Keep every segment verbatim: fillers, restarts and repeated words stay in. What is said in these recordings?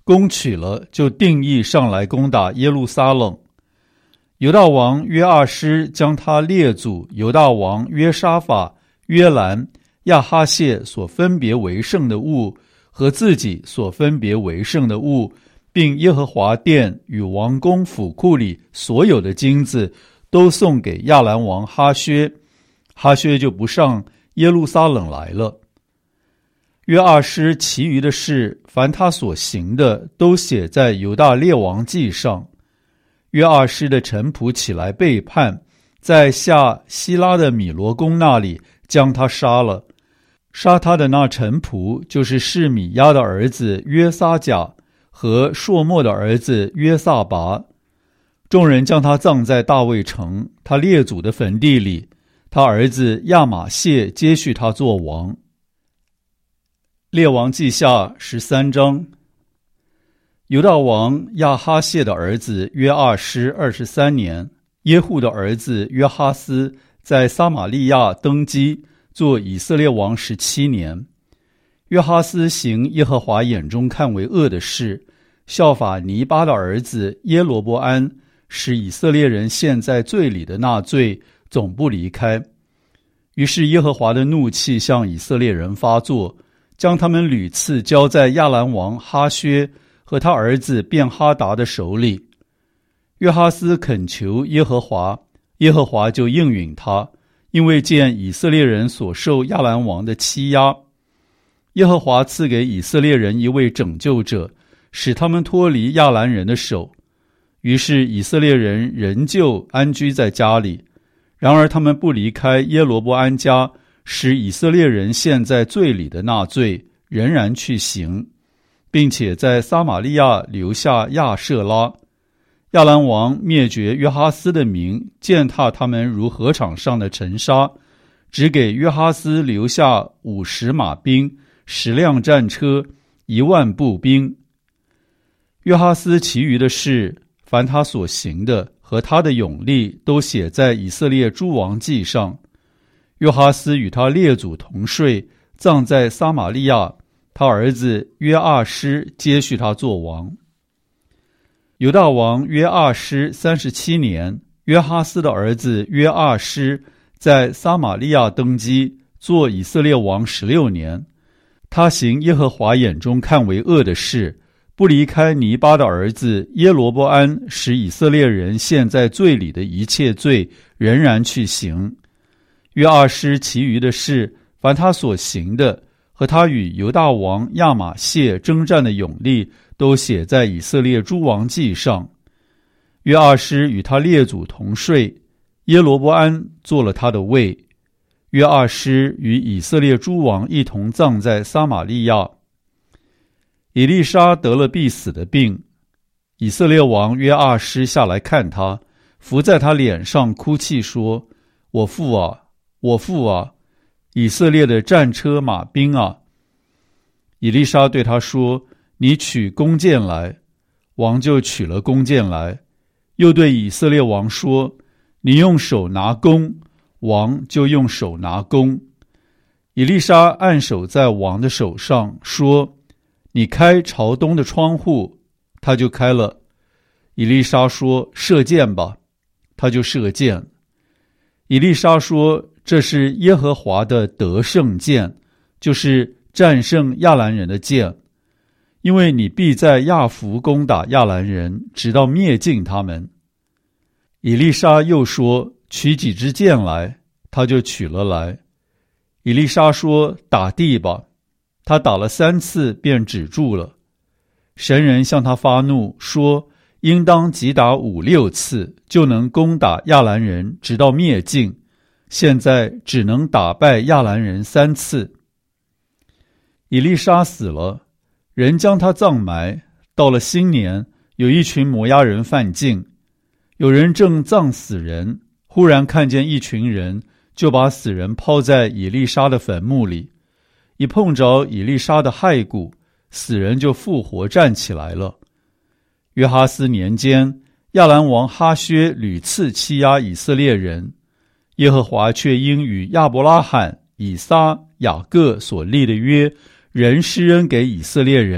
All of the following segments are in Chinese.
攻取了，就定义上来攻打耶路撒冷。犹大王约阿施将他列祖犹大王约沙法、约兰、亚哈谢所分别为圣的物和自己所分别为圣的物，并耶和华殿与王宫府库里所有的金子，都送给亚兰王哈薛，哈薛就不上耶路撒冷来了。约阿施其余的事，凡他所行的，都写在犹大列王记上。约阿施的臣仆起来背叛，在下希拉的米罗宫那里将他杀了。杀他的那臣仆就是示米亚的儿子约撒甲和朔漠的儿子约撒拔。众人将他葬在大卫城他列祖的坟地里，他儿子亚玛谢接续他做王。列王记下十三章。犹大王亚哈谢的儿子约阿施二十三年，耶户的儿子约哈斯在撒玛利亚登基，做以色列王十七年。约哈斯行耶和华眼中看为恶的事，效法尼巴的儿子耶罗波安，使以色列人陷在罪里的那罪总不离开。于是耶和华的怒气向以色列人发作，将他们屡次交在亚兰王哈薛和他儿子便哈达的手里。约哈斯恳求耶和华，耶和华就应允他，因为见以色列人所受亚兰王的欺压。耶和华赐给以色列人一位拯救者，使他们脱离亚兰人的手。于是以色列人仍旧安居在家里，然而他们不离开耶罗波安家，使以色列人陷在罪里的那罪仍然去行，并且在撒玛利亚留下亚舍拉。亚兰王灭绝约哈斯的民，践踏他们如禾场上的尘沙，只给约哈斯留下五十马兵、十辆战车、一万步兵。约哈斯其余的事，凡他所行的和他的勇力，都写在以色列诸王记上。约哈斯与他列祖同睡，葬在撒玛利亚，他儿子约阿施接续他做王。犹大王约阿施三十七年，约哈斯的儿子约阿施在撒玛利亚登基，做以色列王十六年。他行耶和华眼中看为恶的事，不离开尼巴的儿子耶罗波安使以色列人陷在罪里的一切罪，仍然去行。约阿施其余的事，凡他所行的和他与犹大王亚玛谢征战的勇力，都写在以色列诸王记上。约阿施与他列祖同睡，耶罗波安做了他的位。约阿施与以色列诸王一同葬在撒玛利亚。以利沙得了必死的病，以色列王约阿施下来看他，伏在他脸上哭泣说：我父啊，我父啊，以色列的战车马兵啊！以利沙对他说：你取弓箭来。王就取了弓箭来，又对以色列王说：你用手拿弓。王就用手拿弓。以利沙按手在王的手上，说：你开朝东的窗户。他就开了。以利沙说：射箭吧。他就射箭。以利沙说：这是耶和华的得胜箭，就是战胜亚兰人的箭，因为你必在亚弗攻打亚兰人，直到灭尽他们。以利沙又说：取几支箭来。他就取了来。以利沙说：打地吧。他打了三次便止住了。神人向他发怒，说：应当击打五六次，就能攻打亚兰人，直到灭尽。现在只能打败亚兰人三次。以利沙死了，人将他葬埋。到了新年，有一群摩押人犯境，有人正葬死人，忽然看见一群人，就把死人抛在以利沙的坟墓里。一碰着以利沙的骸骨，死人就复活站起来了。约哈斯年间，亚兰王哈薛屡次欺压以色列人，耶和华却因与亚伯拉罕、以撒、雅各所立的约，仍施恩给以色列人，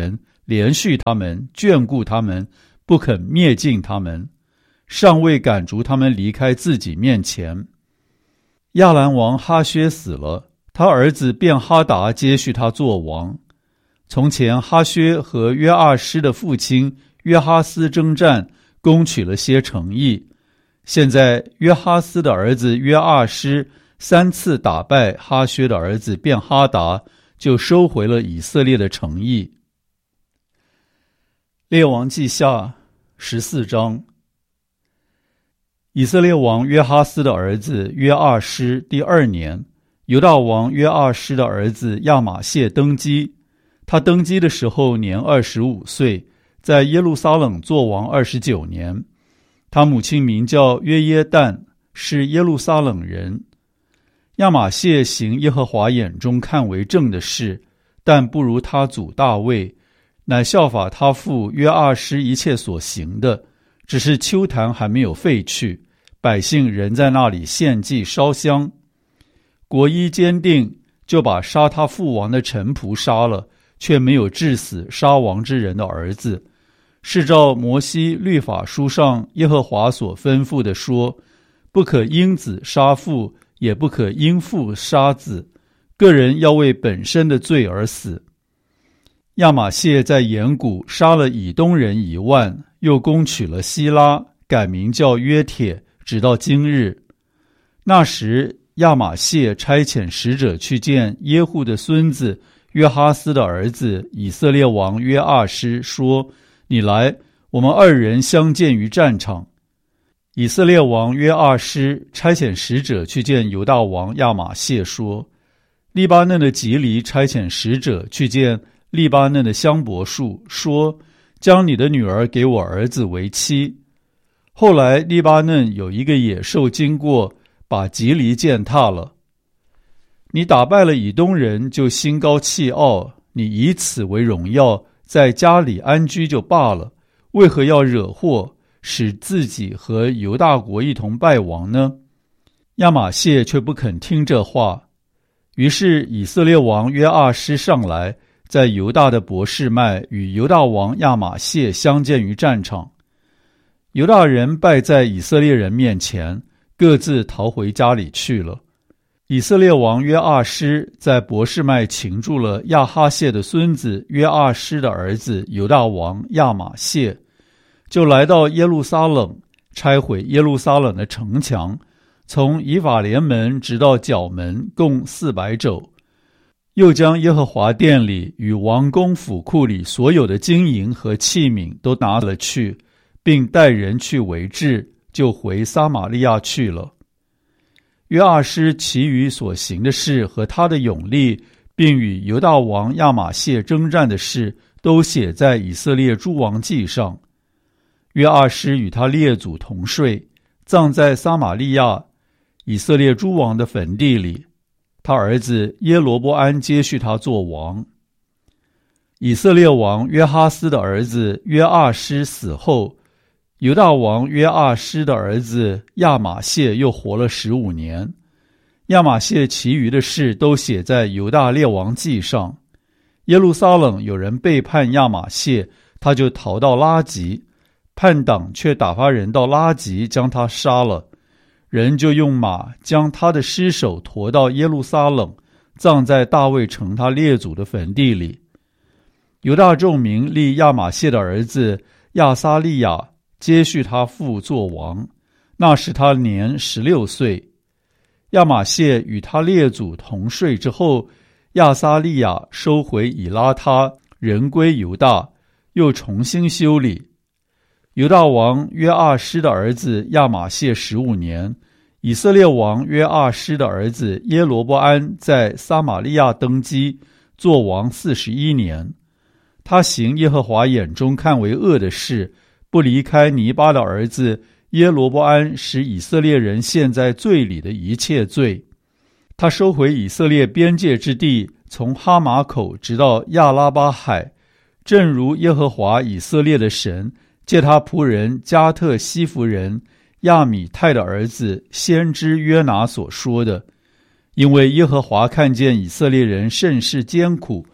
连续他们，眷顾他们，不肯灭尽他们，尚未赶逐他们离开自己面前。亚兰王哈薛死了，他儿子便哈达接续他做王。从前哈薛和约阿施的父亲约哈斯征战，攻取了些城邑。现在约哈斯的儿子约阿施三次打败哈薛的儿子便哈达，就收回了以色列的城邑。列王记下十四章。以色列王约哈斯的儿子约阿施第二年，犹大王约阿施的儿子亚玛谢登基。他登基的时候年二十五岁，在耶路撒冷作王二十九年。他母亲名叫约耶旦，是耶路撒冷人。亚玛谢行耶和华眼中看为正的事，但不如他祖大卫，乃效法他父约阿施一切所行的，只是丘坛还没有废去，百姓仍在那里献祭烧香。国一坚定，就把杀他父王的臣仆杀了，却没有治死杀王之人的儿子。是照摩西律法书上耶和华所吩咐的说，不可因子杀父，也不可因父杀子，个人要为本身的罪而死。亚玛谢在延谷杀了以东人一万，又攻取了希拉，改名叫约帖，直到今日。那时亚玛谢差遣使者去见耶户的孙子约哈斯的儿子以色列王约阿施，说，你来，我们二人相见于战场。以色列王约阿施差遣使者去见犹大王亚玛谢，说，利巴嫩的吉黎差遣使者去见利巴嫩的香柏树，说，将你的女儿给我儿子为妻。后来利巴嫩有一个野兽经过，把吉黎践踏了。你打败了以东人，就心高气傲，你以此为荣耀，在家里安居就罢了，为何要惹祸，使自己和犹大国一同败亡呢？亚玛谢却不肯听这话。于是以色列王约阿施上来，在犹大的伯示麦与犹大王亚玛谢相见于战场。犹大人败在以色列人面前，各自逃回家里去了。以色列王约阿施在伯示麦擒住了亚哈谢的孙子约阿施的儿子犹大王亚玛谢，就来到耶路撒冷，拆毁耶路撒冷的城墙，从以法莲门直到角门，共四百肘。又将耶和华殿里与王宫府库里所有的金银和器皿都拿了去，并带人去为质，就回撒玛利亚去了。约阿施其余所行的事和他的勇力，并与犹大王亚玛谢征战的事，都写在以色列诸王记上。约阿施与他列祖同睡，葬在撒玛利亚以色列诸王的坟地里。他儿子耶罗波安接续他做王。以色列王约哈斯的儿子约阿施死后，犹大王约阿施的儿子亚玛谢又活了十五年。亚玛谢其余的事都写在犹大列王记上。耶路撒冷有人背叛亚玛谢，他就逃到拉吉，叛党却打发人到拉吉将他杀了。人就用马将他的尸首驮到耶路撒冷，葬在大卫城他列祖的坟地里。犹大众民立亚玛谢的儿子亚撒利亚接续他父做王，那时他年十六岁。亚玛谢与他列祖同睡之后，亚撒利亚收回以拉他，人归犹大，又重新修理。犹大王约阿施的儿子亚玛谢十五年，以色列王约阿施的儿子耶罗波安在撒玛利亚登基，做王四十一年。他行耶和华眼中看为恶的事，不离开尼巴的儿子耶罗波安使以色列人陷在罪里的一切罪。他收回以色列边界之地，从哈马口直到亚拉巴海，正如耶和华以色列的神借他仆人加特西弗人亚米泰的儿子先知约拿所说的。因为耶和华看见以色列人甚是艰苦，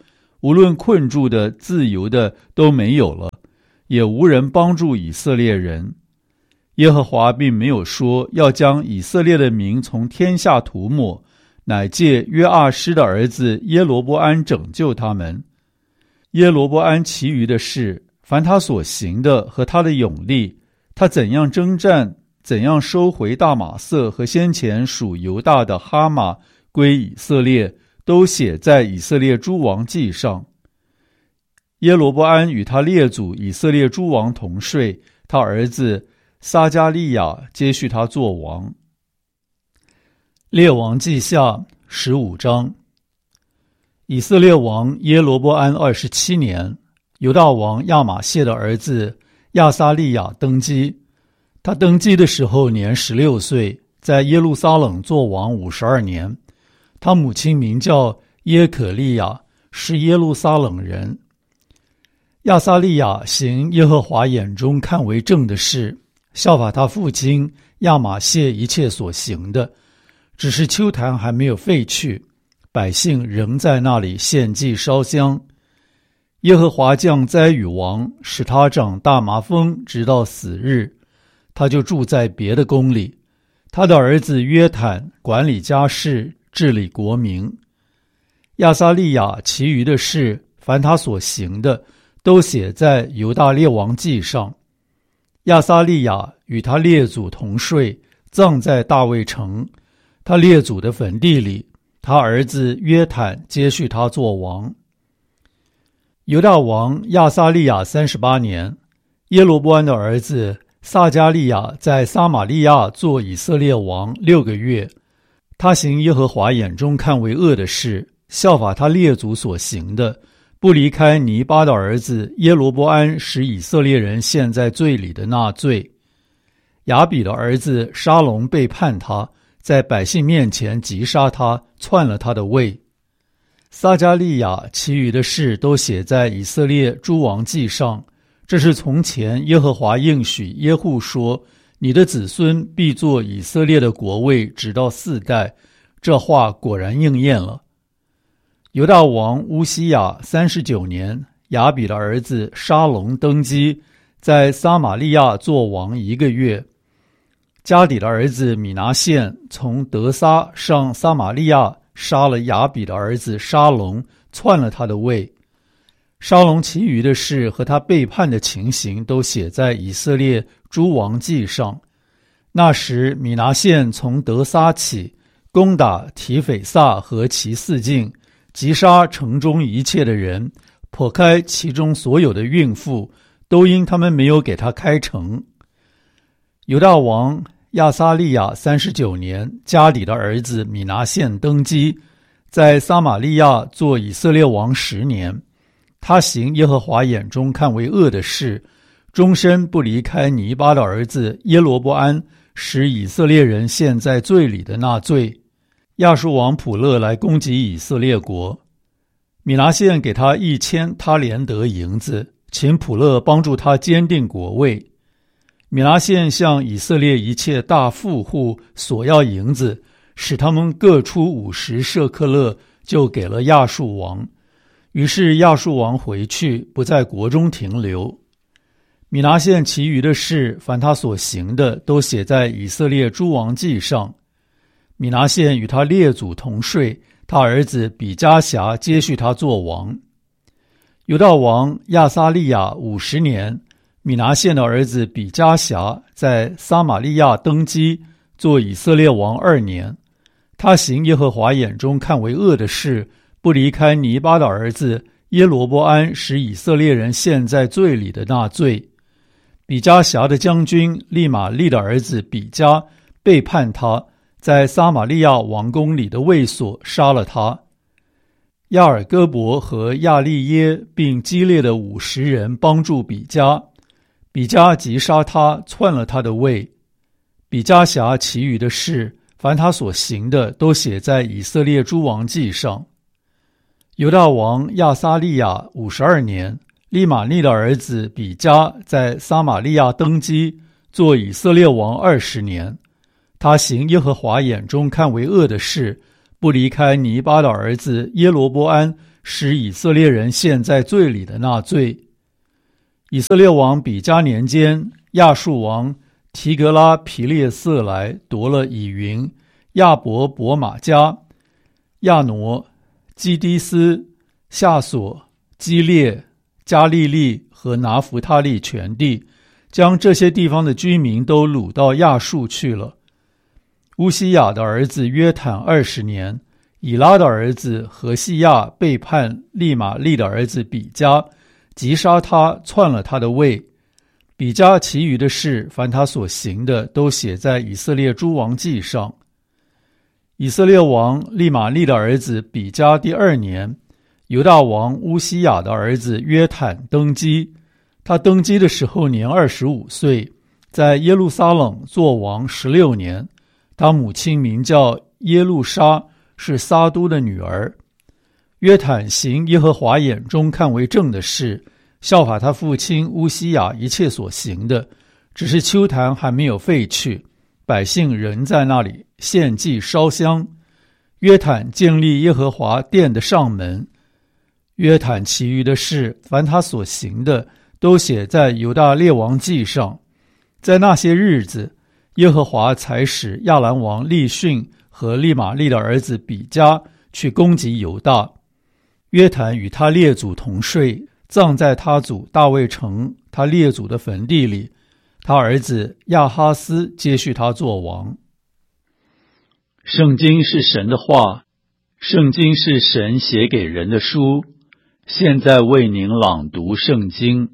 无论困住的、自由的都没有了，也无人帮助以色列人。耶和华并没有说要将以色列的名从天下涂抹，乃借约阿施的儿子耶罗波安拯救他们。耶罗波安其余的事，凡他所行的和他的勇力，他怎样征战，怎样收回大马色和先前属犹大的哈马归以色列，都写在以色列诸王记上。耶罗波安与他列祖以色列诸王同睡，他儿子撒迦利亚接续他作王。列王记下十五章。以色列王耶罗波安二十七年，犹大王亚玛谢的儿子亚撒利亚登基。他登基的时候年十六岁，在耶路撒冷作王五十二年。他母亲名叫耶可利亚，是耶路撒冷人。亚撒利亚行耶和华眼中看为正的事，效法他父亲亚玛谢一切所行的，只是丘坛还没有废去，百姓仍在那里献祭烧香。耶和华降灾与王，使他长大麻风，直到死日。他就住在别的宫里。他的儿子约坦管理家事，治理国民。亚撒利亚其余的事，凡他所行的，都写在犹大列王记上。亚撒利亚与他列祖同睡，葬在大卫城，他列祖的坟地里。他儿子约坦接续他作王。犹大王亚撒利亚三十八年，耶罗波安的儿子撒迦利亚在撒玛利亚做以色列王六个月。他行耶和华眼中看为恶的事，效法他列祖所行的，不离开尼巴的儿子耶罗波安使以色列人陷在罪里的那罪。亚比的儿子沙龙背叛他，在百姓面前击杀他，篡了他的位。撒迦利亚其余的事都写在以色列诸王记上。这是从前耶和华应许耶户说，你的子孙必作以色列的国位，直到四代。这话果然应验了。犹大王乌西雅三十九年，亚比的儿子沙龙登基，在撒玛利亚作王一个月。加底的儿子米拿现从德撒上撒玛利亚，杀了亚比的儿子沙龙，篡了他的位。沙龙其余的事和他背叛的情形，都写在以色列诸王记上。那时米拿现从德撒起，攻打提斐萨和其四境，击杀城中一切的人，剖开其中所有的孕妇，都因他们没有给他开城。犹大王亚撒利亚三十九年，加底的儿子米拿现登基，在撒玛利亚做以色列王十年。他行耶和华眼中看为恶的事，终身不离开尼巴的儿子耶罗波安使以色列人陷在罪里的那罪。亚述王普勒来攻击以色列国，米拿现给他一千他连得银子，请普勒帮助他坚定国位。米拿现向以色列一切大富户索要银子，使他们各出五十舍克勒，就给了亚述王。于是亚述王回去，不在国中停留。米拿现其余的事，凡他所行的，都写在以色列诸王记上。米拿现与他列祖同睡，他儿子比加辖接续他作王。犹大王亚撒利亚五十年，米拿现的儿子比加辖在撒玛利亚登基，做以色列王二年。他行耶和华眼中看为恶的事，不离开尼巴的儿子耶罗波安使以色列人陷在罪里的那罪。比加辖的将军利玛利的儿子比加背叛他，在撒玛利亚王宫里的卫所杀了他。亚尔戈伯和亚利耶并激烈的五十人帮助比加，比加击杀他，篡了他的位。比加辖其余的事，凡他所行的，都写在以色列诸王记上。犹大王亚撒利亚五十二年，利玛利的儿子比加在撒玛利亚登基，做以色列王二十年。他行耶和华眼中看为恶的事，不离开尼巴的儿子耶罗波安使以色列人陷在罪里的那罪。以色列王比加年间，亚述王提格拉皮列色来夺了以云、亚伯伯玛迦、亚挪、基低斯、夏索、基列、加利利和拿弗他利全地，将这些地方的居民都掳到亚述去了。乌西雅的儿子约坦二十年，以拉的儿子何西亚背叛利玛利的儿子比加，击杀他，篡了他的位。比加其余的事，凡他所行的，都写在以色列诸王记上。以色列王利玛利的儿子比加第二年，犹大王乌西雅的儿子约坦登基。他登基的时候年二十五岁，在耶路撒冷作王十六年。他母亲名叫耶路沙，是撒都的女儿。约坦行耶和华眼中看为正的事，效法他父亲乌西雅一切所行的，只是丘坛还没有废去，百姓仍在那里献祭烧香。约坦建立耶和华殿的上门。约坦其余的事，凡他所行的，都写在犹大列王记上。在那些日子，耶和华才使亚兰王利逊和利玛利的儿子比加去攻击犹大。约坦与他列祖同睡，葬在他祖大卫城他列祖的坟地里。他儿子亚哈斯接续他做王。圣经是神的话，圣经是神写给人的书。现在为您朗读圣经。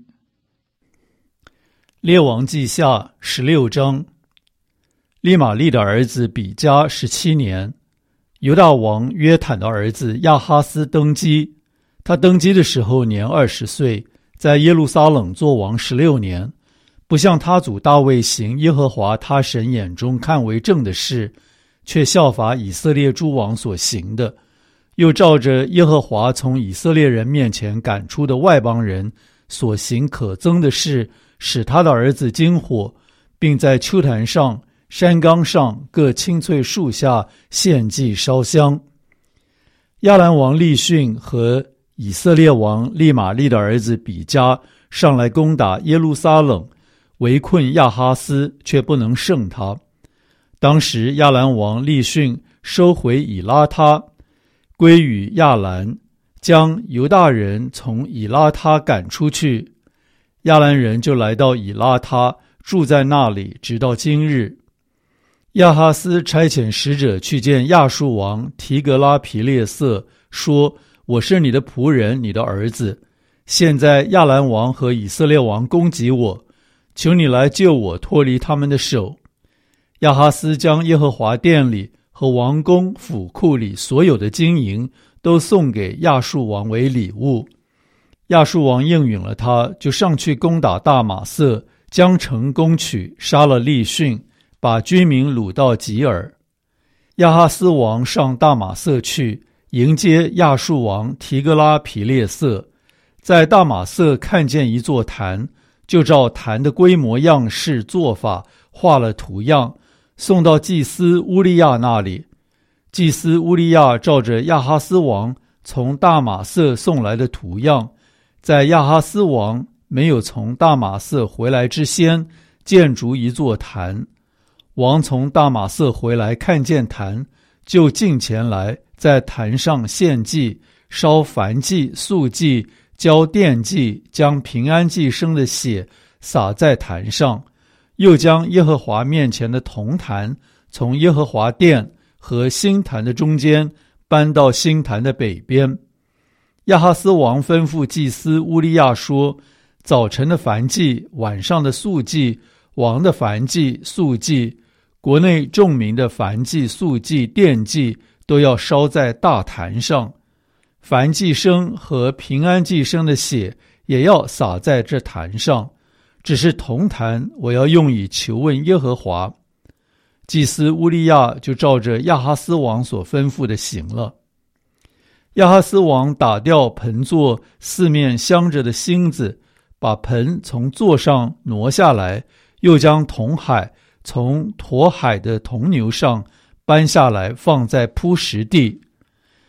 列王记下十六章。利玛利的儿子比加十七年，犹大王约坦的儿子亚哈斯登基。他登基的时候年二十岁，在耶路撒冷作王十六年，不像他祖大卫行耶和华他神眼中看为正的事，却效法以色列诸王所行的，又照着耶和华从以色列人面前赶出的外邦人所行可憎的事，使他的儿子经火，并在丘坛上、山冈上各青翠树下献祭烧香。亚兰王利逊和以色列王利玛利的儿子比加上来攻打耶路撒冷，围困亚哈斯，却不能胜他。当时亚兰王利逊收回以拉他，归于亚兰，将犹大人从以拉他赶出去。亚兰人就来到以拉他，住在那里，直到今日。亚哈斯差遣使者去见亚述王提格拉皮列色，说：我是你的仆人，你的儿子。现在亚兰王和以色列王攻击我，求你来救我脱离他们的手。亚哈斯将耶和华殿里和王宫府库里所有的金银都送给亚述王为礼物。亚述王应允了他，就上去攻打大马色，将城攻取，杀了利逊，把居民掳到吉尔。亚哈斯王上大马色去，迎接亚述王提格拉皮列色，在大马色看见一座坛，就照坛的规模样式做法画了图样，送到祭司乌利亚那里。祭司乌利亚照着亚哈斯王从大马色送来的图样，在亚哈斯王没有从大马色回来之先，建筑一座坛。王从大马色回来，看见坛，就近前来，在坛上献祭，烧燔祭、素祭，交奠祭，将平安祭生的血洒在坛上，又将耶和华面前的铜坛从耶和华殿和新坛的中间搬到新坛的北边。亚哈斯王吩咐祭司乌利亚说：早晨的燔祭、晚上的素祭、王的燔祭、素祭、国内众民的燔祭、素祭、奠祭，都要烧在大坛上。燔祭生和平安祭生的血也要洒在这坛上，只是铜坛我要用以求问耶和华。祭司乌利亚就照着亚哈斯王所吩咐的行了。亚哈斯王打掉盆座四面镶着的星子，把盆从座上挪下来，又将铜海从驮海的铜牛上搬下来，放在铺石地。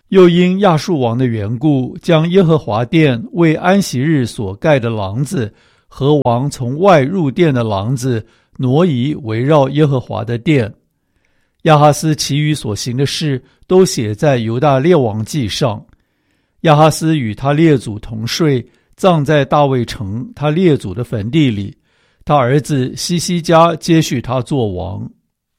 又因亚述王的缘故，将耶和华殿为安息日所盖的廊子和王从外入殿的廊子挪移，围绕耶和华的殿。亚哈斯其余所行的事都写在犹大列王记上。亚哈斯与他列祖同睡，葬在大卫城他列祖的坟地里。他儿子西西家接续他做王。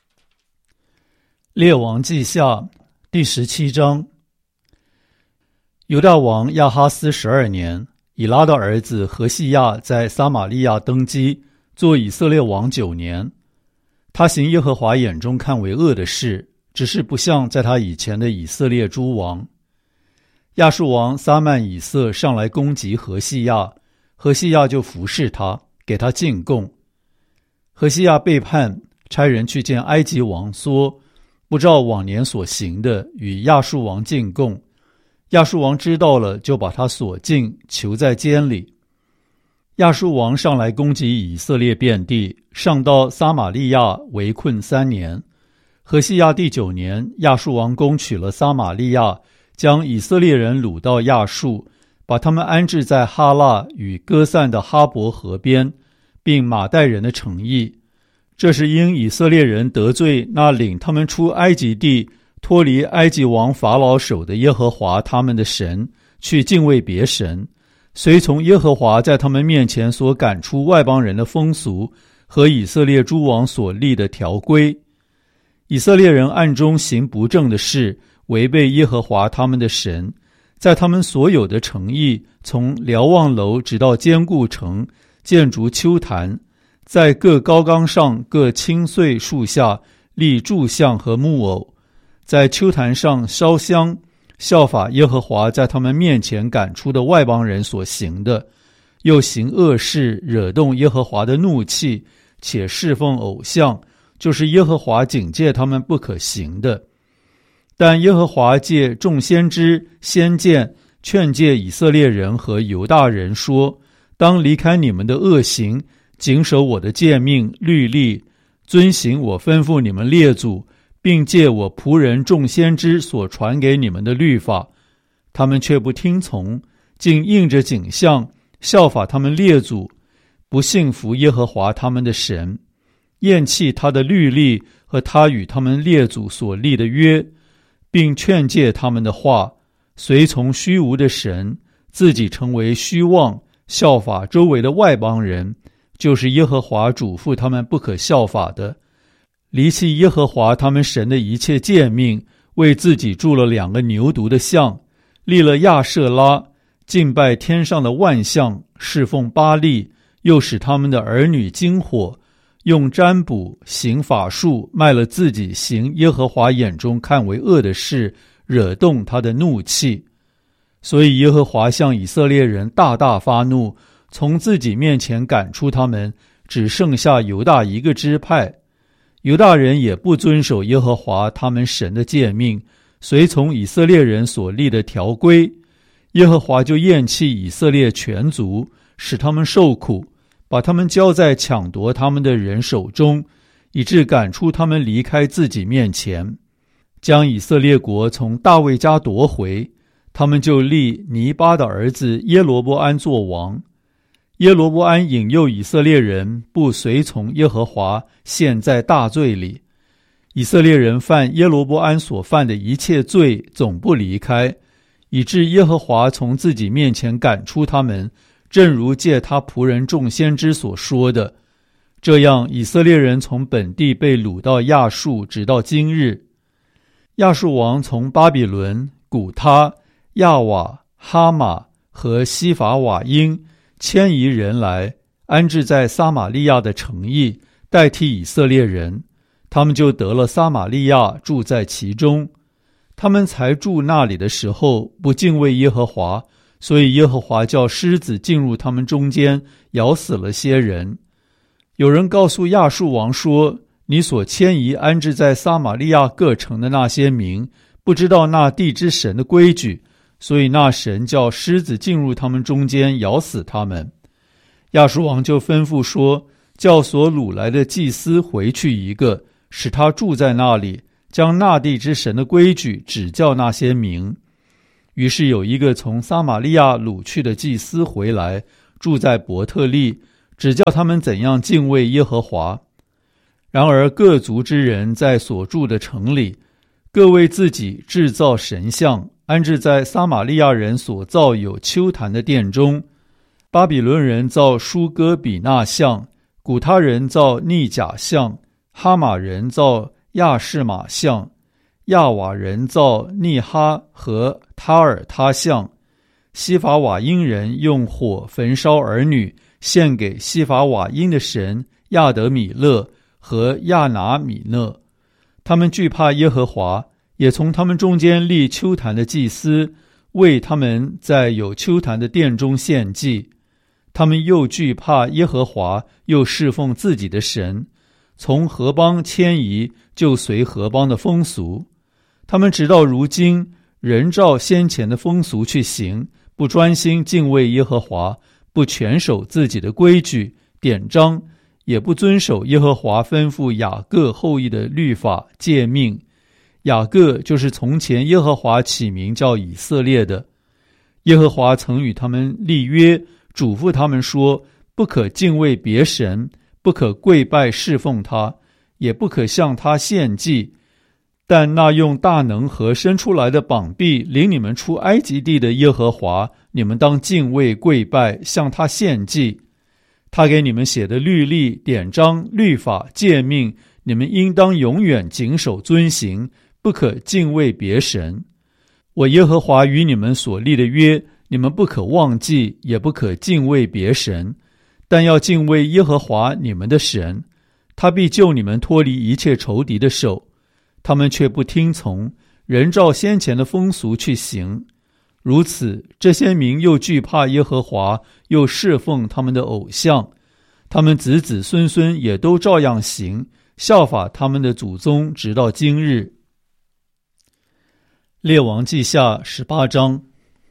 列王记下第十七章。犹大王亚哈斯十二年，以拉的儿子何西亚在撒玛利亚登基，做以色列王九年。他行耶和华眼中看为恶的事，只是不像在他以前的以色列诸王。亚述王撒曼以色上来攻击何西亚，何西亚就服侍他，给他进贡。何西亚背叛，差人去见埃及王说，不照往年所行的，与亚述王进贡。亚述王知道了，就把他锁禁，囚在监里。亚述王上来攻击以色列遍地，上到撒玛利亚，围困三年。何西亚第九年，亚述王攻取了撒玛利亚，将以色列人掳到亚述，把他们安置在哈拉与歌散的哈伯河边，并马代人的城邑。这是因以色列人得罪那领他们出埃及地脱离埃及王法老手的耶和华他们的神，去敬畏别神，随从耶和华在他们面前所赶出外邦人的风俗和以色列诸王所立的条规。以色列人暗中行不正的事，违背耶和华他们的神，在他们所有的城邑，从瞭望楼直到坚固城，建筑丘坛，在各高冈上各青穗树下立柱像和木偶，在丘坛上烧香，效法耶和华在他们面前赶出的外邦人所行的，又行恶事，惹动耶和华的怒气，且侍奉偶像，就是耶和华警戒他们不可行的。但耶和华借众先知先见劝诫以色列人和犹大人说，当离开你们的恶行，谨守我的诫命律例，遵行我吩咐你们列祖，并借我仆人众先知所传给你们的律法。他们却不听从，竟应着景象，效法他们列祖，不信服耶和华他们的神，厌弃他的律例和他与他们列祖所立的约，并劝诫他们的话，随从虚无的神，自己成为虚妄，效法周围的外邦人，就是耶和华嘱咐他们不可效法的。离弃耶和华他们神的一切诫命，为自己铸了两个牛犊的像，立了亚舍拉，敬拜天上的万象，侍奉巴力，又使他们的儿女经火，用占卜行法术，卖了自己行耶和华眼中看为恶的事，惹动他的怒气。所以耶和华向以色列人大大发怒，从自己面前赶出他们，只剩下犹大一个支派。犹大人也不遵守耶和华他们神的诫命，随从以色列人所立的条规。耶和华就厌弃以色列全族，使他们受苦，把他们交在抢夺他们的人手中，以致赶出他们离开自己面前，将以色列国从大卫家夺回。他们就立尼巴的儿子耶罗波安做王。耶罗波安引诱以色列人不随从耶和华，陷在大罪里。以色列人犯耶罗波安所犯的一切罪，总不离开，以致耶和华从自己面前赶出他们，正如借他仆人众先知所说的。这样以色列人从本地被掳到亚述，直到今日。亚述王从巴比伦、古他、亚瓦、哈马和西法瓦因迁移人来，安置在撒玛利亚的城邑，代替以色列人。他们就得了撒玛利亚，住在其中。他们才住那里的时候，不敬畏耶和华，所以耶和华叫狮子进入他们中间，咬死了些人。有人告诉亚述王说，你所迁移安置在撒玛利亚各城的那些民，不知道那地之神的规矩，所以那神叫狮子进入他们中间，咬死他们。亚述王就吩咐说，叫所掳来的祭司回去一个，使他住在那里，将那地之神的规矩指教那些民。 于是有一个从撒玛利亚掳去的祭司回来，住在伯特利，指教他们怎样敬畏耶和华。然而各族之人在所住的城里，各为自己制造神像，安置在撒玛利亚人所造有丘坛的殿中。巴比伦人造舒哥比纳像，古他人造逆甲像，哈马人造亚士玛像，亚瓦人造逆哈和他尔他像。西法瓦因人用火焚烧儿女，献给西法瓦因的神亚德米勒和亚拿米勒。他们惧怕耶和华，也从他们中间立丘坛的祭司，为他们在有丘坛的殿中献祭。他们又惧怕耶和华，又侍奉自己的神，从何邦迁移，就随何邦的风俗。他们直到如今仍照先前的风俗去行，不专心敬畏耶和华，不全守自己的规矩典章，也不遵守耶和华吩咐雅各后裔的律法诫命。雅各就是从前耶和华起名叫以色列的。耶和华曾与他们立约，嘱咐他们说，不可敬畏别神，不可跪拜侍奉他，也不可向他献祭。但那用大能和伸出来的膀臂领你们出埃及地的耶和华，你们当敬畏跪拜，向他献祭。他给你们写的律例典章律法诫命，你们应当永远谨守遵行，不可敬畏别神。我耶和华与你们所立的约，你们不可忘记，也不可敬畏别神，但要敬畏耶和华你们的神，他必救你们脱离一切仇敌的手。他们却不听从，仍照先前的风俗去行。如此，这些民又惧怕耶和华，又侍奉他们的偶像。他们子子孙孙也都照样行，效法他们的祖宗，直到今日。列王记下十八章。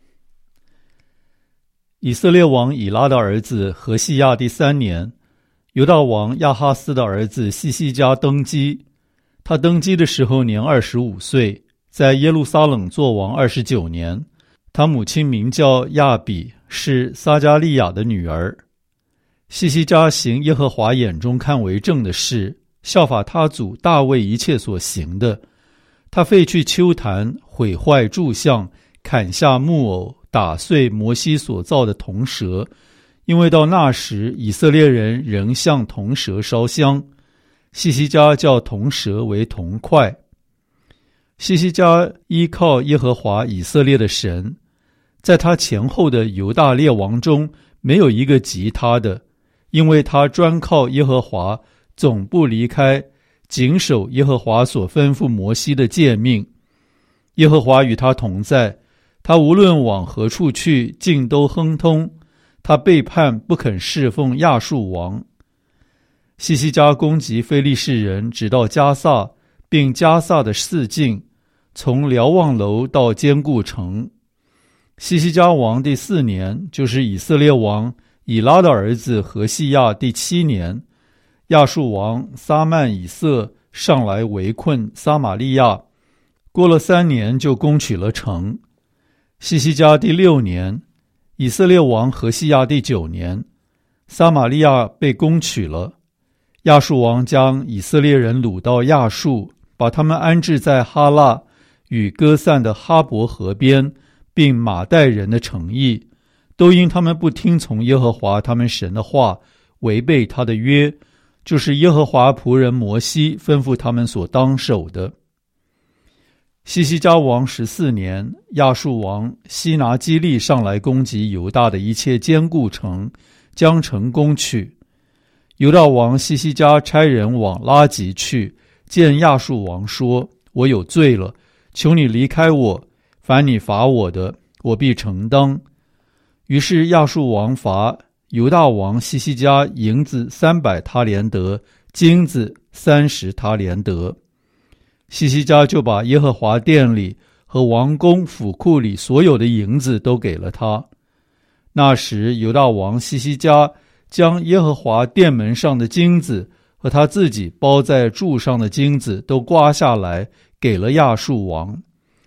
以色列王以拉的儿子何西亚第三年，犹大王亚哈斯的儿子西西家登基。他登基的时候年二十五岁，在耶路撒冷作王二十九年。他母亲名叫亚比，是撒迦利亚的女儿。西西家行耶和华眼中看为正的事，效法他祖大卫一切所行的。他废去丘坛，毁坏柱像，砍下木偶，打碎摩西所造的铜蛇，因为到那时以色列人仍向铜蛇烧香。西西家叫铜蛇为铜块。西西家依靠耶和华以色列的神，在他前后的犹大列王中没有一个及他的，因为他专靠耶和华，总不离开，谨守耶和华所吩咐摩西的诫命。耶和华与他同在，他无论往何处去，尽都亨通。他背叛不肯侍奉亚述王。西西家攻击非利士人，直到加萨，并加萨的四境，从瞭望楼到坚固城。西西家王第四年，就是以色列王以拉的儿子何西亚第七年，亚述王撒曼以色上来围困撒玛利亚，过了三年就攻取了城。西西家第六年，以色列王何西亚第九年，撒玛利亚被攻取了。亚述王将以色列人掳到亚述，把他们安置在哈拉与歌散的哈伯河边，并马代人的城邑，都因他们不听从耶和华他们神的话，违背他的约，就是耶和华仆人摩西吩咐他们所当守的。西西家王十四年，亚述王西拿基利上来攻击犹大的一切坚固城，将城攻取。犹大王西西家差人往拉吉去，见亚述王说，我有罪了，求你离开我，凡你罚我的，我必承当。于是亚述王罚犹大王西西家银子三百他连得，金子三十他连得。西西家就把耶和华殿里和王宫府库里所有的银子都给了他。那时犹大王西西家将耶和华殿门上的金子和他自己包在柱上的金子都刮下来，给了亚述王。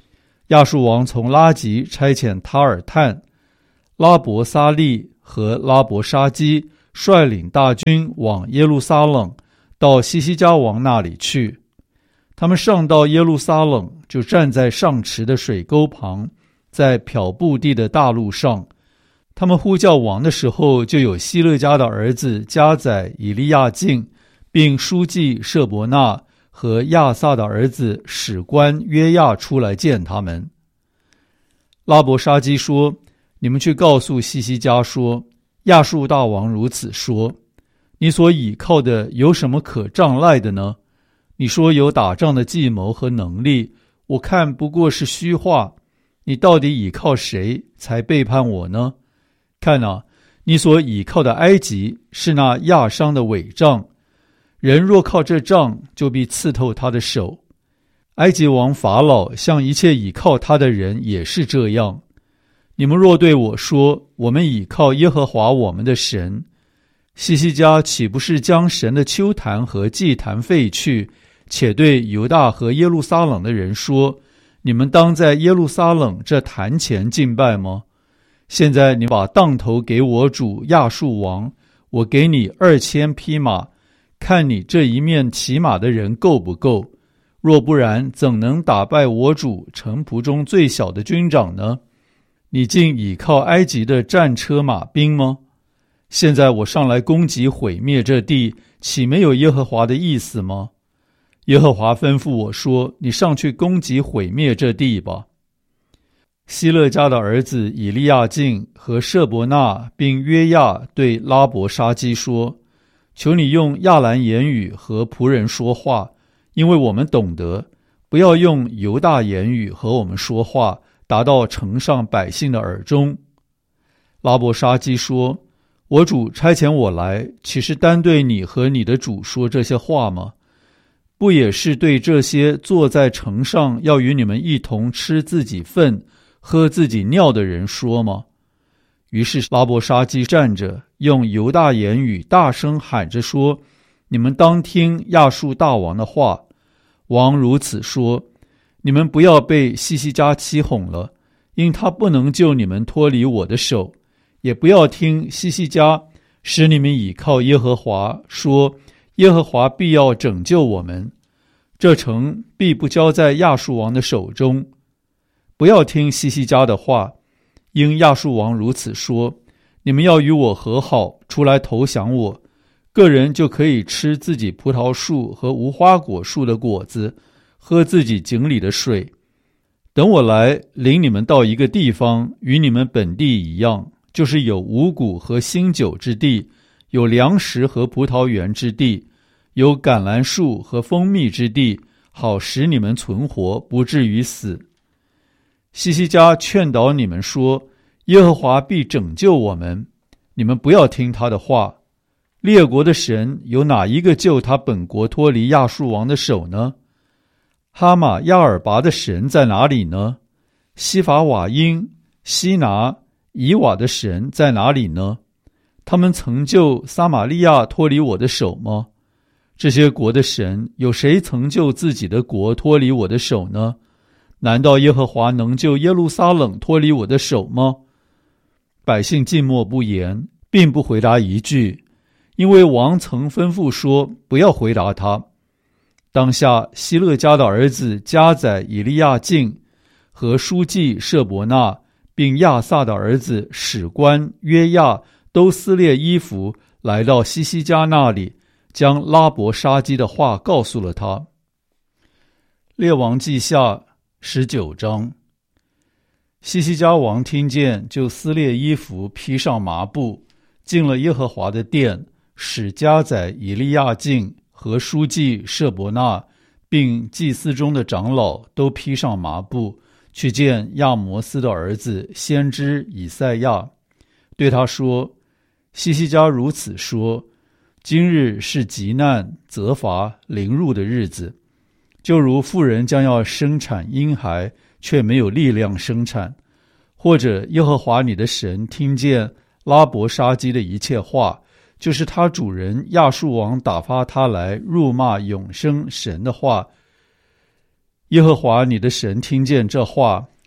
亚述王从拉吉差遣塔尔探、拉伯撒利和拉伯沙基率领大军往耶路撒冷，到西西家王那里去。他们上到耶路撒冷，就站在上池的水沟旁，在漂布地的大路上。他们呼叫王的时候，就有希勒家的儿子加载以利亚敬，并书记舍伯纳和亚萨的儿子史官约亚出来见他们。拉伯沙基说：你们去告诉西西家说，亚述大王如此说，你所倚靠的有什么可仗赖的呢？你说有打仗的计谋和能力，我看不过是虚话。你到底倚靠谁才背叛我呢？看啊，你所倚靠的埃及是那亚商的伪杖，人若靠这杖，就必刺透他的手。埃及王法老向一切倚靠他的人也是这样。你们若对我说，我们倚靠耶和华我们的神，西西家岂不是将神的丘坛和祭坛废去，且对犹大和耶路撒冷的人说，你们当在耶路撒冷这坛前敬拜吗？现在你把当头给我主亚述王，我给你二千匹马，看你这一面骑马的人够不够？若不然，怎能打败我主臣仆中最小的军长呢？你竟倚靠埃及的战车马兵吗？现在我上来攻击毁灭这地，岂没有耶和华的意思吗？耶和华吩咐我说，你上去攻击毁灭这地吧。希勒家的儿子以利亚敬和舍伯纳并约亚对拉伯沙基说，求你用亚兰言语和仆人说话，因为我们懂得，不要用犹大言语和我们说话，达到城上百姓的耳中。拉伯沙基说，我主差遣我来，岂是单对你和你的主说这些话吗？不也是对这些坐在城上要与你们一同吃自己粪喝自己尿的人说吗？于是拉伯沙基站着，用犹大言语大声喊着说，你们当听亚述大王的话。王如此说，你们不要被西西家欺哄了，因他不能救你们脱离我的手，也不要听西西家使你们倚靠耶和华，说耶和华必要拯救我们，这城必不交在亚述王的手中。不要听西西家的话，因亚述王如此说，你们要与我和好，出来投降我，个人就可以吃自己葡萄树和无花果树的果子，喝自己井里的水。等我来领你们到一个地方，与你们本地一样，就是有五谷和新酒之地，有粮食和葡萄园之地，有橄榄树和蜂蜜之地，好使你们存活，不至于死。西西家劝导你们说，耶和华必拯救我们，你们不要听他的话。列国的神有哪一个救他本国脱离亚述王的手呢？哈马亚尔拔的神在哪里呢？西法瓦因、西拿、以瓦的神在哪里呢？他们曾救撒玛利亚脱离我的手吗？这些国的神有谁曾救自己的国脱离我的手呢？难道耶和华能救耶路撒冷脱离我的手吗？百姓静默不言，并不回答一句，因为王曾吩咐说，不要回答他。当下希勒家的儿子加载以利亚敬和书记舍伯纳，并亚萨的儿子史官约亚都撕裂衣服，来到西西家那里，将拉伯沙基的话告诉了他。列王记下十九章。西西家王听见，就撕裂衣服，披上麻布，进了耶和华的殿，使加载以利亚敬和书记舍伯纳，并祭司中的长老都披上麻布，去见亚摩斯的儿子先知以赛亚，对他说，西西家如此说，今日是急难、责罚、凌辱的日子，就如妇人将要生产婴孩，却没有力量生产，或者耶和华你的神听见拉伯沙基的一切话，就是他主人亚述王打发他来辱骂永生神的话。耶和华你的神听见这话，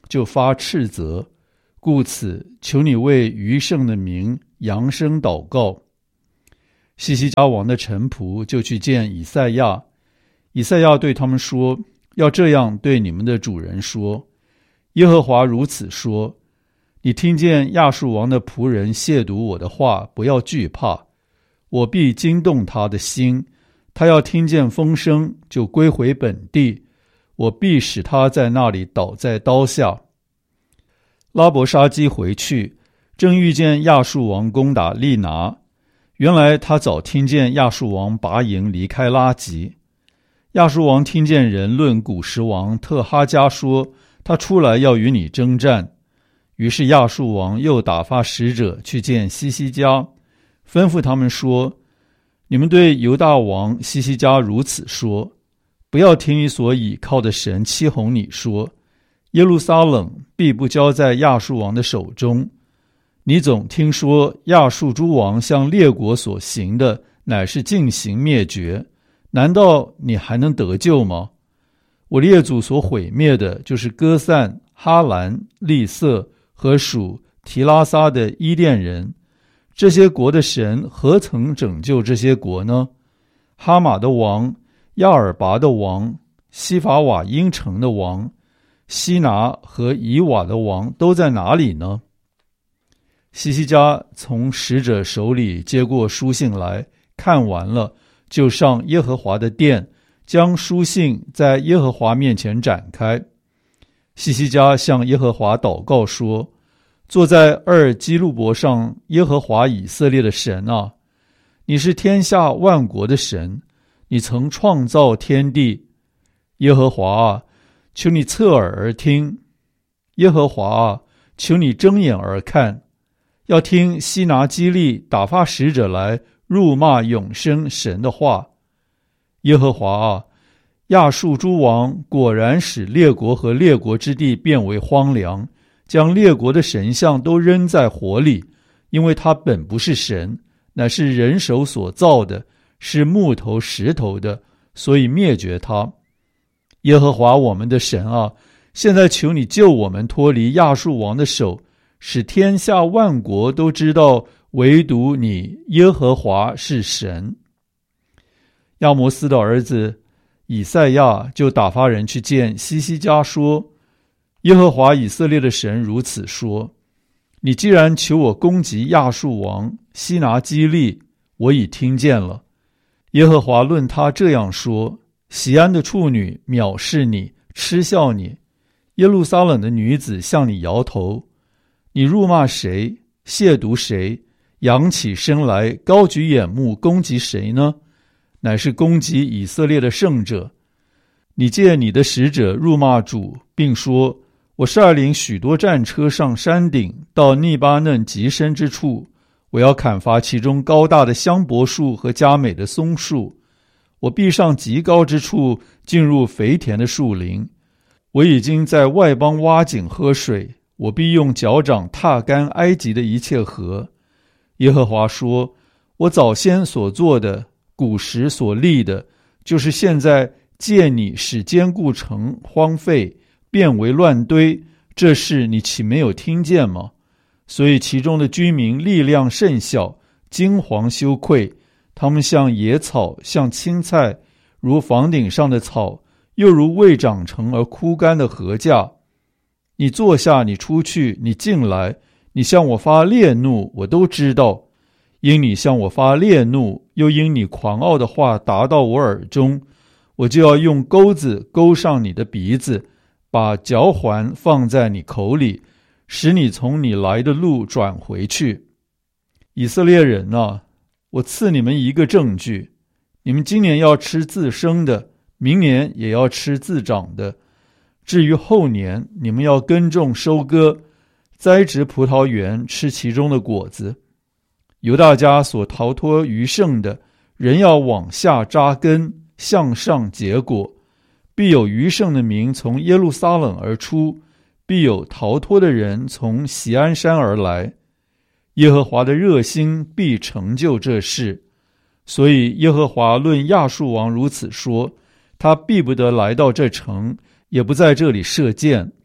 就发斥责，故此求你为余剩的民扬声祷告。西西家王的臣仆就去见以赛亚，以赛亚对他们说，要这样对你们的主人说，耶和华如此说，你听见亚述王的仆人亵渎我的话，不要惧怕，我必惊动他的心，他要听见风声就归回本地，我必使他在那里倒在刀下。拉伯沙基回去，正遇见亚述王攻打利拿，原来他早听见亚述王拔营离开拉吉。亚述王听见人论古时王特哈加说，他出来要与你征战，于是亚述王又打发使者去见西西家，吩咐他们说，你们对犹大王西西家如此说，不要听你所倚靠的神欺哄你说，耶路撒冷必不交在亚述王的手中。你总听说亚述诸王向列国所行的乃是尽行灭绝，难道你还能得救吗？我列祖所毁灭的就是歌散、哈兰、利色和属提拉撒的伊甸人，这些国的神何曾拯救这些国呢？哈马的王、亚尔拔的王、西法瓦因城的王、西拿和以瓦的王都在哪里呢？西西家从使者手里接过书信来，看完了，就上耶和华的殿，将书信在耶和华面前展开。西西家向耶和华祷告说，坐在二基路伯上耶和华以色列的神啊，你是天下万国的神，你曾创造天地。耶和华啊，求你侧耳而听，耶和华啊，求你睁眼而看，要听西拿基利打发使者来辱骂永生神的话。耶和华啊，亚述诸王果然使列国和列国之地变为荒凉，将列国的神像都扔在火里，因为他本不是神，乃是人手所造的，是木头石头的，所以灭绝他。耶和华我们的神啊，现在求你救我们脱离亚述王的手，使天下万国都知道唯独你耶和华是神。亚摩斯的儿子以赛亚就打发人去见西西家说，耶和华以色列的神如此说，你既然求我攻击亚述王西拿基利，我已听见了。耶和华论他这样说，锡安的处女藐视你，嗤笑你，耶路撒冷的女子向你摇头，你辱骂谁，亵渎谁，扬起身来高举眼目攻击谁呢？乃是攻击以色列的圣者。你借你的使者辱骂主，并说，我率领许多战车上山顶，到利巴嫩极深之处，我要砍伐其中高大的香柏树和佳美的松树，我必上极高之处，进入肥田的树林。我已经在外邦挖井喝水，我必用脚掌踏干埃及的一切河。耶和华说，我早先所做的，古时所立的，就是现在借你使坚固城荒废，变为乱堆，这事你岂没有听见吗？所以其中的居民力量甚小，惊惶羞愧，他们像野草，像青菜，如房顶上的草，又如未长成而枯干的禾稼。你坐下，你出去，你进来，你向我发烈怒，我都知道。因你向我发烈怒，又因你狂傲的话达到我耳中，我就要用钩子钩上你的鼻子，把嚼环放在你口里，使你从你来的路转回去。以色列人啊，我赐你们一个证据，你们今年要吃自生的，明年也要吃自长的。至于后年，你们要耕种收割，栽植葡萄园，吃其中的果子。犹大家所逃脱余剩的，人要往下扎根，向上结果。必有余剩的民从耶路撒冷而出，必有逃脱的人从锡安山而来。耶和华的热心必成就这事。所以耶和华论亚述王如此说，他必不得来到这城，也不在这里射箭，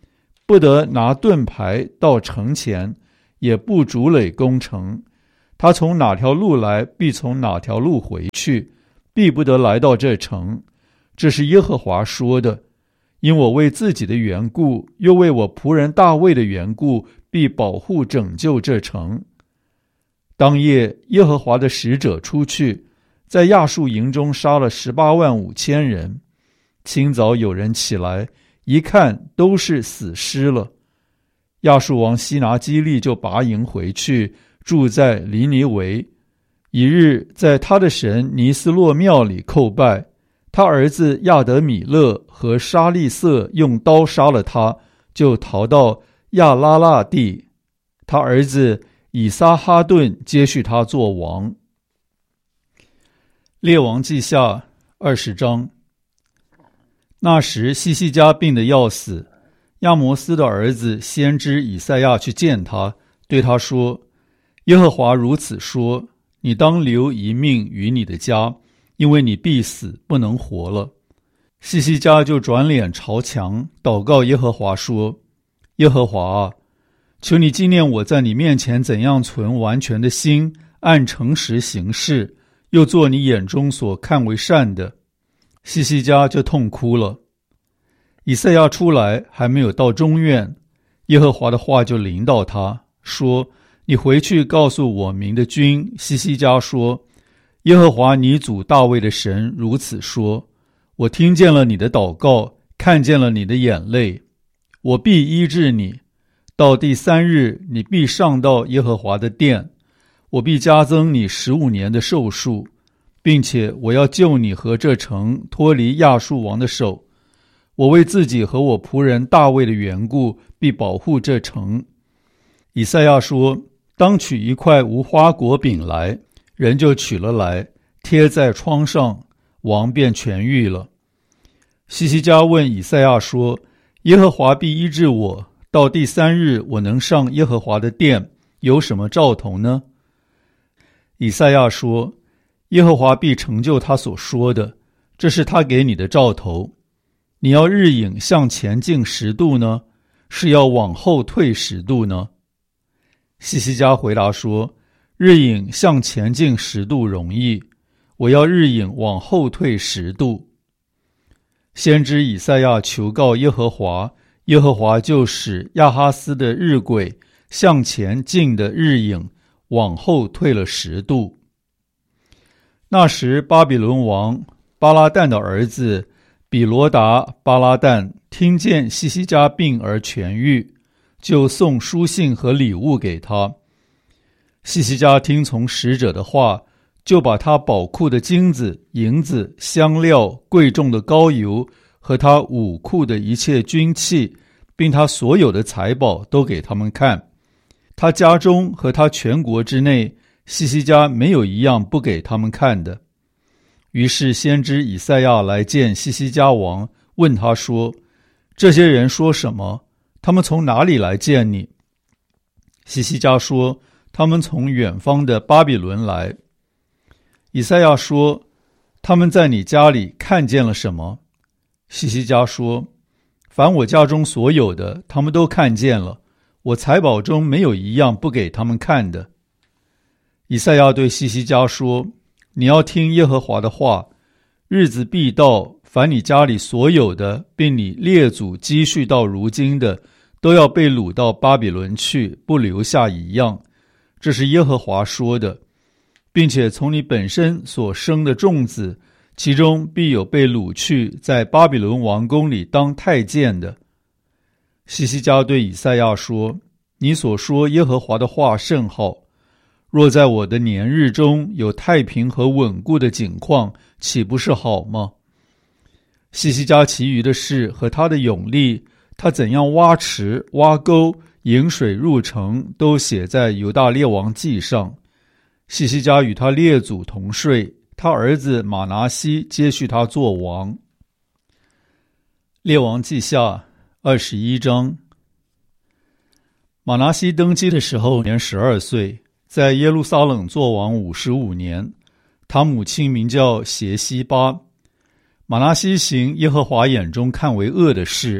不得拿盾牌到城前，也不筑垒攻城。他从哪条路来，必从哪条路回去，必不得来到这城。这是耶和华说的。因我为自己的缘故，又为我仆人大卫的缘故，必保护拯救这城。当夜，耶和华的使者出去，在亚述营中杀了十八万五千人。清早有人起来，一看都是死尸了。亚述王西拿基利就拔营回去，住在尼尼微。一日，在他的神尼斯洛庙里叩拜。他儿子亚德米勒和沙利瑟用刀杀了他，就逃到亚拉腊地。他儿子以撒哈顿接续他做王。列王记下二十章。那时西西家病得要死，亚摩斯的儿子先知以赛亚去见他，对他说：耶和华如此说，你当留一命于你的家，因为你必死，不能活了。西西家就转脸朝墙，祷告耶和华说：耶和华啊，求你纪念我在你面前怎样存完全的心，按诚实行事，又做你眼中所看为善的。西西家就痛哭了。以赛亚出来，还没有到中院，耶和华的话就临到他，说：你回去告诉我民的君西西家说，耶和华你祖大卫的神如此说，我听见了你的祷告，看见了你的眼泪，我必医治你。到第三日，你必上到耶和华的殿，我必加增你十五年的寿数，并且我要救你和这城脱离亚述王的手。我为自己和我仆人大卫的缘故，必保护这城。以赛亚说：当取一块无花果饼来。人就取了来，贴在窗上，王便痊愈了。西西家问以赛亚说：耶和华必医治我，到第三日我能上耶和华的殿，有什么兆头呢？以赛亚说：耶和华必成就他所说的，这是他给你的兆头。你要日影向前进十度呢，是要往后退十度呢？西西家回答说：日影向前进十度容易，我要日影往后退十度。先知以赛亚求告耶和华，耶和华就使亚哈斯的日晷向前进的日影往后退了十度。那时巴比伦王巴拉旦的儿子比罗达巴拉旦听见西西家病而痊愈，就送书信和礼物给他。西西家听从使者的话，就把他宝库的金子、银子、香料、贵重的膏油和他武库的一切军器，并他所有的财宝都给他们看。他家中和他全国之内，西西家没有一样不给他们看的。于是先知以赛亚来见西西家王，问他说：这些人说什么？他们从哪里来见你？西西家说：他们从远方的巴比伦来。以赛亚说：他们在你家里看见了什么？西西家说：凡我家中所有的，他们都看见了，我财宝中没有一样不给他们看的。以赛亚对西西家说：你要听耶和华的话，日子必到，凡你家里所有的，并你列祖积蓄到如今的，都要被掳到巴比伦去，不留下一样。这是耶和华说的，并且从你本身所生的众子，其中必有被掳去在巴比伦王宫里当太监的。西西家对以赛亚说：你所说耶和华的话甚好，若在我的年日中有太平和稳固的景况，岂不是好吗？西西家其余的事和他的勇力，他怎样挖池挖沟引水入城，都写在犹大列王记上。西西家与他列祖同睡，他儿子马拿西接续他做王。列王记下二十一章。马拿西登基的时候年十二岁，在耶路撒冷做王五十五年。他母亲名叫协西巴。马拿西行耶和华眼中看为恶的事，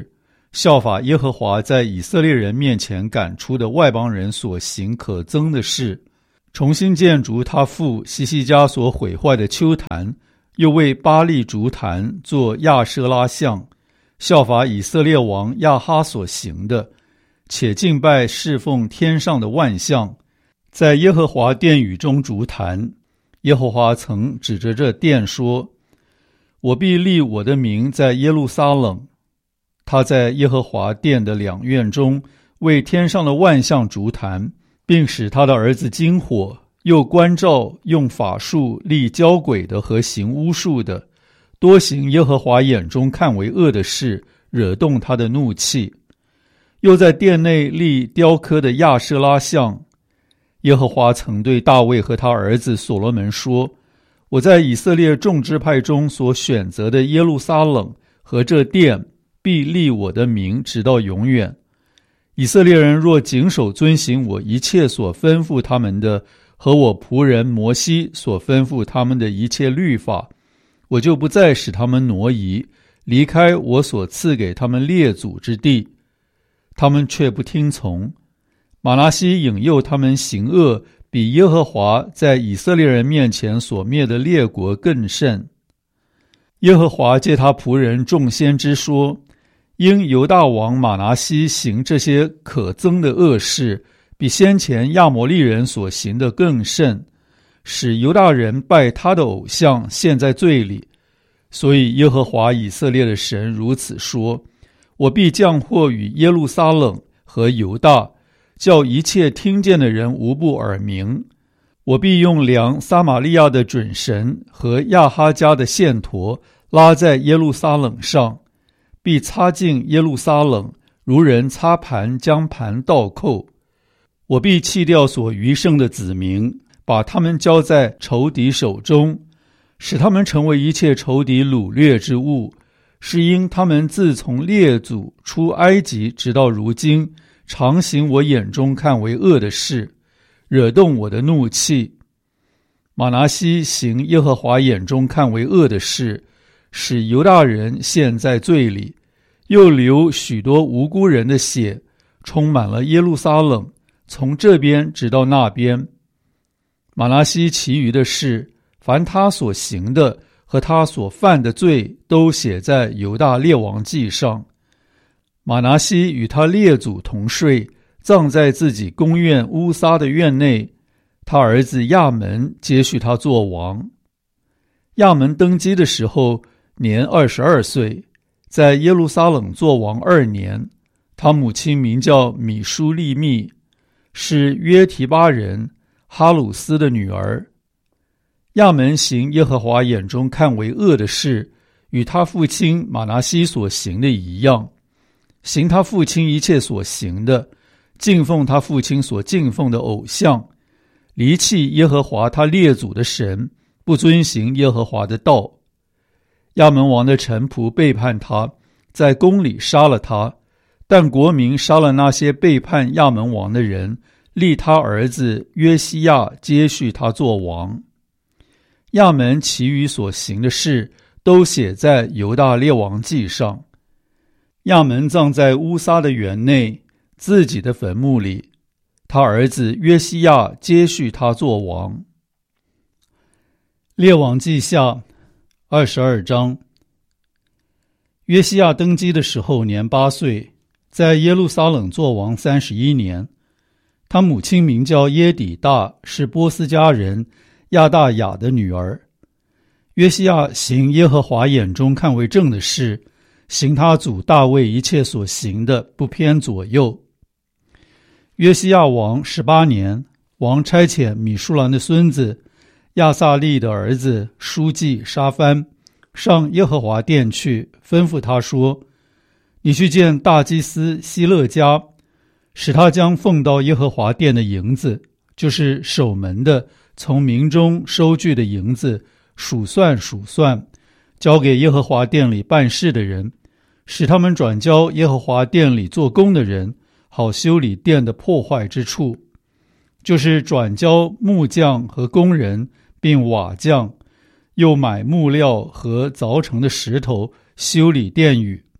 效法耶和华在以色列人面前赶出的外邦人所行可憎的事，重新建筑他父希西家所毁坏的丘坛，又为巴力筑坛做亚舍拉像，效法以色列王亚哈所行的，且敬拜侍奉天上的万象，在耶和华殿宇中筑坛。耶和华曾指着这殿说：我必立我的名在耶路撒冷。他在耶和华殿的两院中为天上的万象筑坛，并使他的儿子经火，又关照用法术立交鬼的和行巫术的，多行耶和华眼中看为恶的事，惹动他的怒气。又在殿内立雕刻的亚舍拉像。耶和华曾对大卫和他儿子所罗门说：我在以色列众支派中所选择的耶路撒冷和这殿，必立我的名直到永远。以色列人若谨守遵行我一切所吩咐他们的，和我仆人摩西所吩咐他们的一切律法，我就不再使他们挪移，离开我所赐给他们列祖之地。他们却不听从。玛拿西引诱他们行恶，比耶和华在以色列人面前所灭的列国更甚。耶和华借他仆人众先知说：因犹大王玛拿西行这些可憎的恶事，比先前亚摩利人所行的更甚，使犹大人拜他的偶像，陷在罪里。所以耶和华以色列的神如此说：我必降祸于耶路撒冷和犹大，叫一切听见的人无不耳鸣。我必用量撒玛利亚的准绳和亚哈家的线砣拉在耶路撒冷上，必擦净耶路撒冷，如人擦盘将盘倒扣。我必弃掉所余剩的子民，把他们交在仇敌手中，使他们成为一切仇敌掳掠之物，是因他们自从列祖出埃及直到如今，常行我眼中看为恶的事，惹动我的怒气。玛拿西行耶和华眼中看为恶的事，使犹大人陷在罪里，又流许多无辜人的血，充满了耶路撒冷，从这边直到那边。玛拿西其余的事，凡他所行的和他所犯的罪，都写在犹大列王记上。玛拿西与他列祖同睡，葬在自己宫院乌撒的院内。他儿子亚门接续他做王。亚门登基的时候年二十二岁，在耶路撒冷做王二年。他母亲名叫米舒利密，是约提巴人哈鲁斯的女儿。亚门行耶和华眼中看为恶的事，与他父亲玛拿西所行的一样，行他父亲一切所行的，敬奉他父亲所敬奉的偶像，离弃耶和华他列祖的神，不遵行耶和华的道。亚门王的臣仆背叛他，在宫里杀了他，但国民杀了那些背叛亚门王的人，立他儿子约西亚接续他做王。亚门其余所行的事，都写在犹大列王记上。亚门葬在乌撒的园内，自己的坟墓里。他儿子约西亚接续他做王。列王记下二十二章。约西亚登基的时候年八岁，在耶路撒冷做王三十一年。他母亲名叫耶底大，是波斯家人亚大雅的女儿。约西亚行耶和华眼中看为正的事，行他祖大卫一切所行的，不偏左右。约西亚王十八年，王差遣米舒兰的孙子亚撒利的儿子书记沙番上耶和华殿去，吩咐他说：你去见大祭司希勒家，使他将奉到耶和华殿的银子，就是守门的从民中收据的银子，数算数算，交给耶和华殿里办事的人，使他们转交耶和华殿里做工的人，好修理殿的破坏之处，就是转交木匠和工人，并瓦匠，又买木料和凿成的石头，修理殿宇。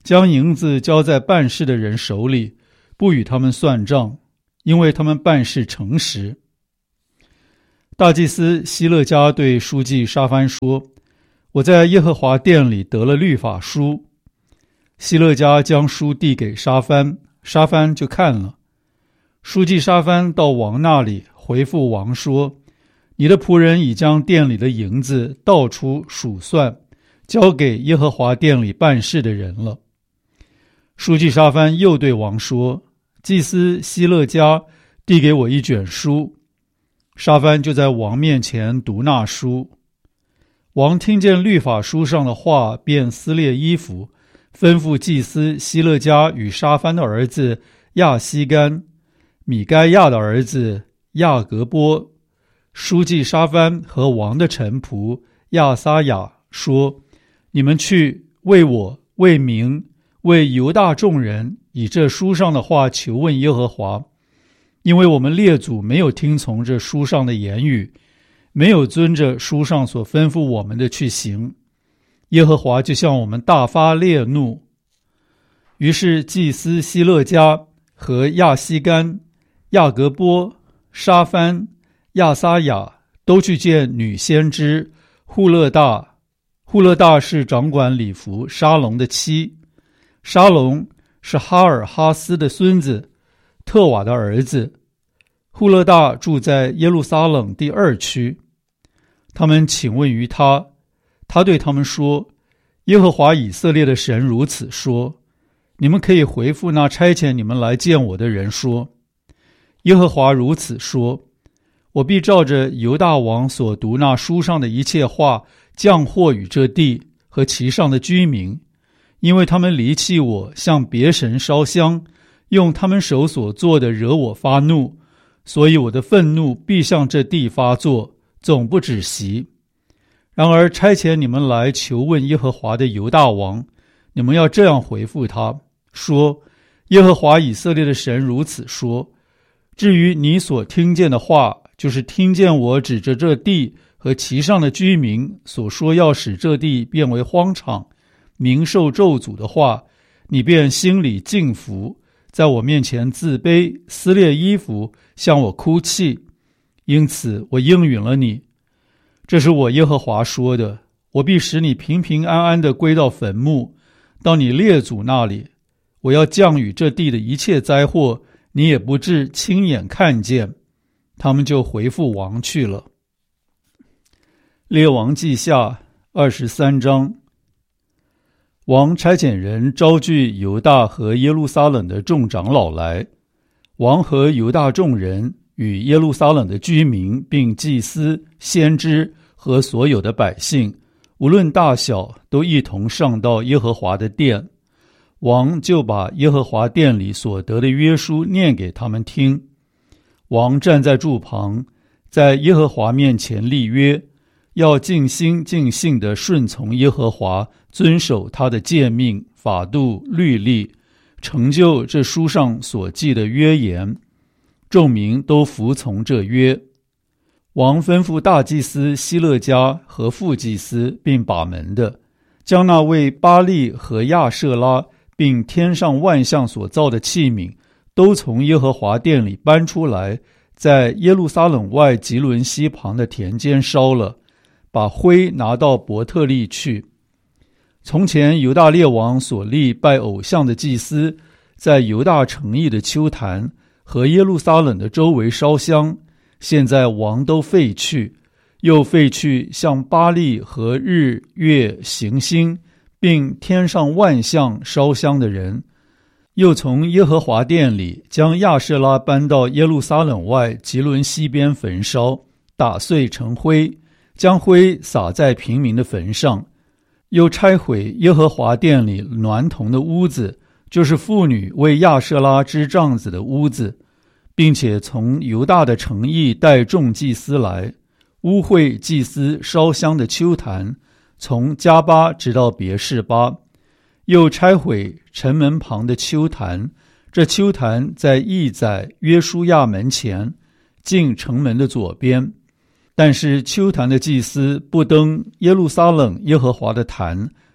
将银子交在办事的人手里，不与他们算账，因为他们办事诚实。大祭司希勒家对书记沙番说：我在耶和华殿里得了律法书。希勒家将书递给沙番，沙番就看了。书记沙番到王那里，回复王说：你的仆人已将殿里的银子倒出数算，交给耶和华殿里办事的人了。书记沙番又对王说：祭司希勒家递给我一卷书。沙番就在王面前读那书。王听见律法书上的话，便撕裂衣服，吩咐祭司希勒家与沙番的儿子亚西干、米该亚的儿子亚格波、书记沙番和王的臣仆亚撒雅说：你们去为我、为民、为犹大众人以这书上的话求问耶和华，因为我们列祖没有听从这书上的言语，没有遵着书上所吩咐我们的去行，耶和华就向我们大发烈怒。于是祭司希勒家和亚西干、亚格波、沙番、亚撒雅都去见女先知户勒大。户勒大是掌管礼服沙龙的妻，沙龙是哈尔哈斯的孙子，特瓦的儿子。户勒大住在耶路撒冷第二区。他们请问于他，他对他们说：耶和华以色列的神如此说，你们可以回复那差遣你们来见我的人说：耶和华如此说，我必照着犹大王所读那书上的一切话，降祸与这地和其上的居民，因为他们离弃我，向别神烧香，用他们手所做的惹我发怒，所以我的愤怒必向这地发作，总不止息。然而差遣你们来求问耶和华的犹大王，你们要这样回复他，说：耶和华以色列的神如此说，至于你所听见的话，就是听见我指着这地和其上的居民所说要使这地变为荒场，民受咒诅的话，你便心里敬服，在我面前自卑，撕裂衣服，向我哭泣，因此我应允了你。这是我耶和华说的，我必使你平平安安地归到坟墓，到你列祖那里。我要降雨这地的一切灾祸，你也不至亲眼看见。他们就回复王去了。列王记下二十三章。王差遣人招聚犹大和耶路撒冷的众长老来，王和犹大众人与耶路撒冷的居民，并祭司、先知和所有的百姓，无论大小，都一同上到耶和华的殿。王就把耶和华殿里所得的约书念给他们听。王站在柱旁，在耶和华面前立约，要尽心尽性地顺从耶和华，遵守他的诫命、法度、律例，成就这书上所记的约言。众民都服从这约。王吩咐大祭司希勒家和副祭司并把门的，将那为巴力和亚舍拉并天上万象所造的器皿都从耶和华殿里搬出来，在耶路撒冷外吉伦西旁的田间烧了，把灰拿到伯特利去。从前犹大列王所立拜偶像的祭司，在犹大城邑的丘坛和耶路撒冷的周围烧香，现在王都废去，又废去向巴力和日月行星并天上万象烧香的人，又从耶和华殿里将亚舍拉搬到耶路撒冷外吉伦西边焚烧，打碎成灰，将灰撒在平民的坟上，又拆毁耶和华殿里娈童的屋子，就是妇女为亚舍拉织帐子的屋子，并且从犹大的城邑带众祭司来，污秽祭司烧香的丘坛，从加巴直到别是巴，又拆毁城门旁的丘坛，这丘坛在邑宰约书亚门前，进城门的左边。但是丘坛的祭司不登耶路撒冷耶和华的坛，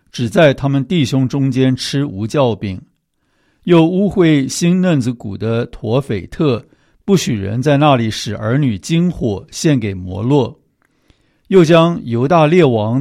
只在他们弟兄中间吃无酵饼。又污秽新嫩子谷的陀斐特，不许人在那里使儿女经火献给摩洛。又将犹大列王